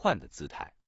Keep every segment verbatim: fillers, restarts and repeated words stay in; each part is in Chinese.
换的姿态。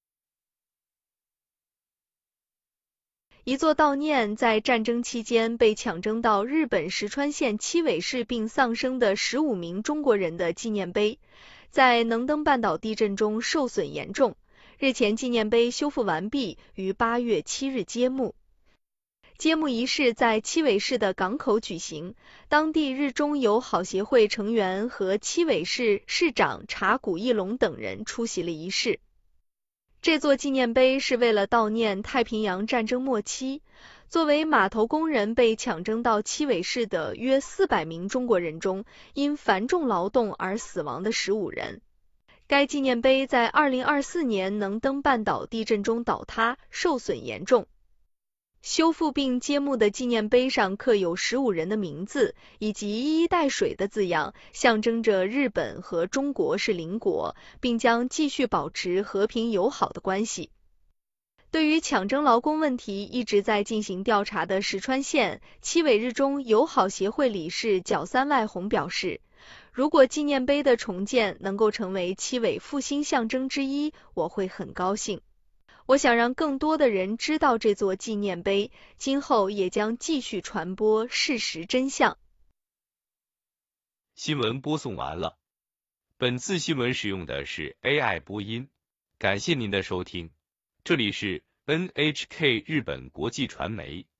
一座悼念在战争期间被抢征到日本石川县七尾市并丧生的十五名中国人的纪念碑，在能登半岛地震中受损严重。日前纪念碑修复完毕，于八月七日揭幕。揭幕仪式在七尾市的港口举行，当地日中友好协会成员和七尾市市长查古一龙等人出席了仪式。这座纪念碑是为了悼念太平洋战争末期，作为码头工人被抢征到七尾市的约四百名中国人中，因繁重劳动而死亡的十五人。该纪念碑在二零二四年能登半岛地震中倒塌，受损严重。修复并揭幕的纪念碑上刻有十五人的名字，以及一衣带水的字样，象征着日本和中国是邻国，并将继续保持和平友好的关系。对于抢征劳工问题一直在进行调查的石川县七尾日中友好协会理事角三外宏表示，如果纪念碑的重建能够成为七尾复兴象征之一，我会很高兴。我想让更多的人知道这座纪念碑，今后也将继续传播事实真相。 新闻播送完了，本次新闻使用的是 A I 播音，感谢您的收听，这里是 N H K 日本国际传媒。